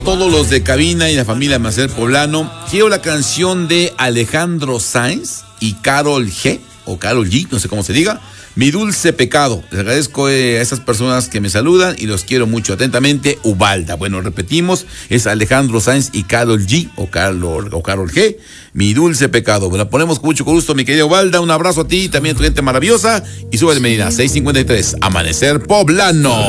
Todos los de cabina y la familia Macer Poblano, quiero la canción de Alejandro Sanz y Karol G, o Karol G, no sé cómo se diga, Mi Dulce Pecado. Les agradezco a esas personas que me saludan y los quiero mucho. Atentamente, Ubalda. Bueno, repetimos, es Alejandro Sanz y Karol G, o Karol G, Mi Dulce Pecado. La ponemos con mucho gusto, mi querida Ubalda. Un abrazo a ti, también a tu gente maravillosa. Y sube de Medina, 653, Amanecer Poblano.